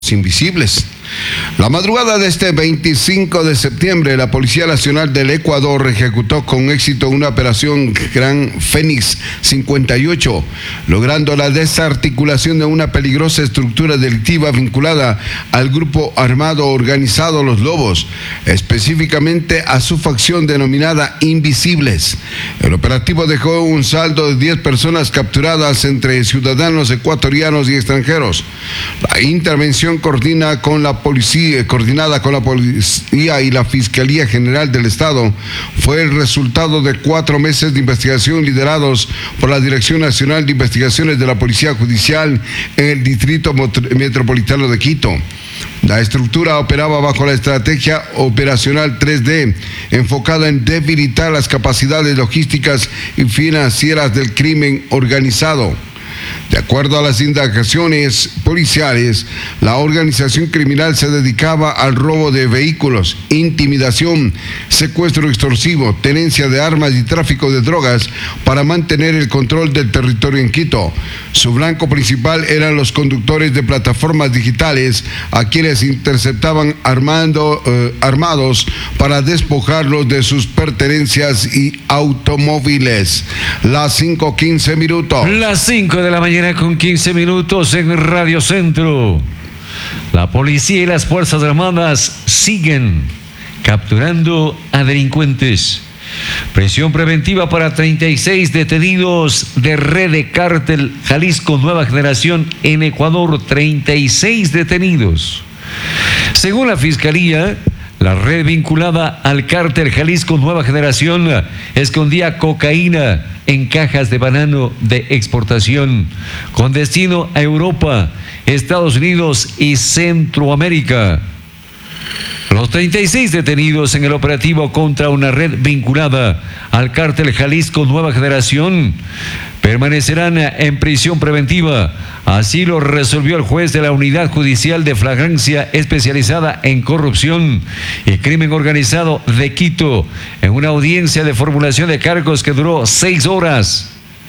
invisibles. La madrugada de este 25 de septiembre, la Policía Nacional del Ecuador ejecutó con éxito una operación Gran Fénix 58, logrando la desarticulación de una peligrosa estructura delictiva vinculada al grupo armado organizado Los Lobos, específicamente a su facción denominada Invisibles. El operativo dejó un saldo de 10 personas capturadas entre ciudadanos ecuatorianos y extranjeros. La intervención coordinada con la policía y la Fiscalía General del Estado fue el resultado de 4 meses de investigación liderados por la Dirección Nacional de Investigaciones de la Policía Judicial en el Distrito Metropolitano de Quito. La estructura operaba bajo la estrategia operacional 3D, enfocada en debilitar las capacidades logísticas y financieras del crimen organizado. De acuerdo a las indagaciones policiales, la organización criminal se dedicaba al robo de vehículos, intimidación, secuestro extorsivo, tenencia de armas y tráfico de drogas para mantener el control del territorio en Quito. Su blanco principal eran los conductores de plataformas digitales, a quienes interceptaban armados para despojarlos de sus pertenencias y automóviles. Las 5:15 minutos. Las 5 de la mañana con 15 minutos en Radio Centro. La policía y las Fuerzas Armadas siguen capturando a delincuentes. Prisión preventiva para 36 detenidos de red de cártel Jalisco Nueva Generación en Ecuador. 36 detenidos. Según la Fiscalía, la red vinculada al cártel Jalisco Nueva Generación escondía cocaína en cajas de banano de exportación con destino a Europa, Estados Unidos y Centroamérica. Los 36 detenidos en el operativo contra una red vinculada al cártel Jalisco Nueva Generación permanecerán en prisión preventiva. Así lo resolvió el juez de la Unidad Judicial de Flagrancia Especializada en Corrupción y Crimen Organizado de Quito en una audiencia de formulación de cargos que duró 6 horas.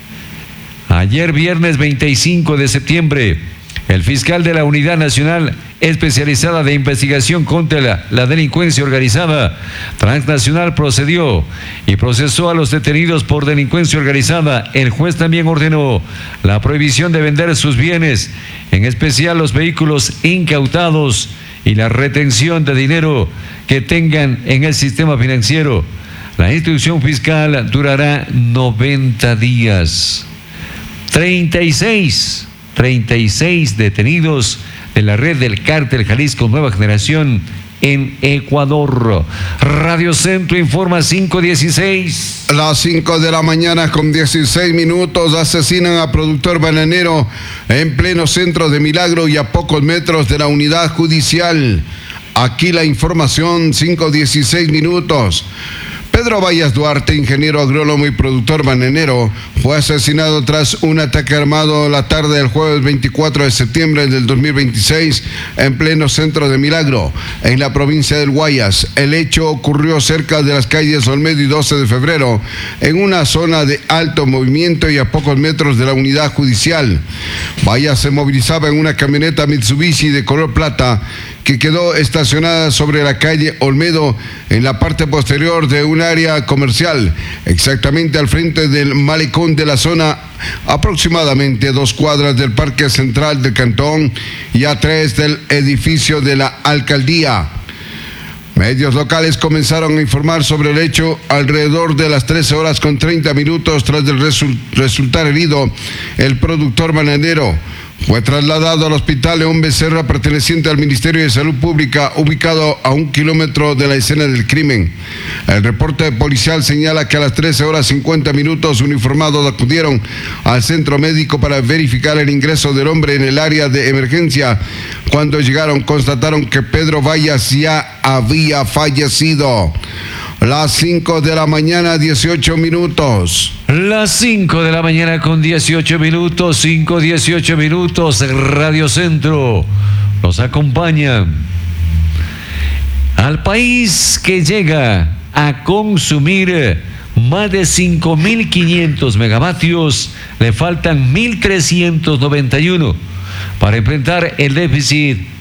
Ayer, viernes 25 de septiembre, el fiscal de la Unidad Nacional Especializada de Investigación contra la Delincuencia Organizada Transnacional procedió y procesó a los detenidos por delincuencia organizada. El juez también ordenó la prohibición de vender sus bienes, en especial los vehículos incautados y la retención de dinero que tengan en el sistema financiero. La instrucción fiscal durará 90 días. 36 detenidos de la red del cártel Jalisco Nueva Generación en Ecuador. Radio Centro informa 5:16. Las 5 de la mañana con 16 minutos. Asesinan a productor bananero en pleno centro de Milagro y a pocos metros de la unidad judicial. Aquí la información, 5:16 minutos. Pedro Vallas Duarte, ingeniero agrónomo y productor bananero, fue asesinado tras un ataque armado la tarde del jueves 24 de septiembre del 2026 en pleno centro de Milagro, en la provincia del Guayas. El hecho ocurrió cerca de las calles Olmedo y 12 de febrero, en una zona de alto movimiento y a pocos metros de la unidad judicial. Vallas se movilizaba en una camioneta Mitsubishi de color plata que quedó estacionada sobre la calle Olmedo en la parte posterior de un área comercial, exactamente al frente del malecón de la zona, aproximadamente 2 cuadras del Parque Central del Cantón y a 3 del edificio de la alcaldía. Medios locales comenzaron a informar sobre el hecho alrededor de las 13 horas con 30 minutos tras resultar herido el productor bananero. Fue trasladado al hospital León Becerra, perteneciente al Ministerio de Salud Pública, ubicado a 1 kilómetro de la escena del crimen. El reporte policial señala que a las 13 horas 50 minutos uniformados acudieron al centro médico para verificar el ingreso del hombre en el área de emergencia. Cuando llegaron, constataron que Pedro Vallas ya había fallecido. Las 5 de la mañana, 18 minutos. Las 5 de la mañana con 18 minutos, 5:18 minutos, Radio Centro nos acompaña. Al país que llega a consumir más de 5.500 megavatios, le faltan 1.391 para enfrentar el déficit